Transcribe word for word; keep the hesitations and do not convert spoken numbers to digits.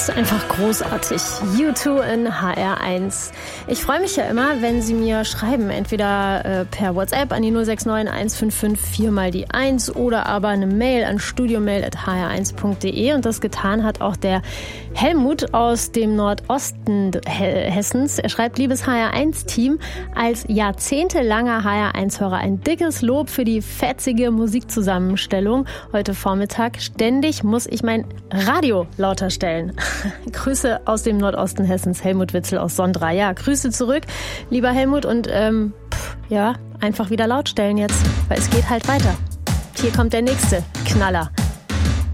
ist einfach großartig. U zwei in H R eins. Ich freue mich ja immer, wenn Sie mir schreiben, entweder äh, per WhatsApp an die null sechs neun eins fünf fünf vier mal die eins oder aber eine Mail an studiomail at h r eins punkt d e. Und das getan hat auch der Helmut aus dem Nordosten Hessens. Er schreibt: Liebes H R eins Team, als jahrzehntelanger H R eins Hörer ein dickes Lob für die fetzige Musikzusammenstellung heute Vormittag. Ständig muss ich mein Radio lauter stellen. Grüße aus dem Nordosten Hessens, Helmut Witzel aus Sondra. Ja, Grüße zurück, lieber Helmut, und ähm, pff, ja, einfach wieder laut stellen jetzt, weil es geht halt weiter. Hier kommt der nächste Knaller.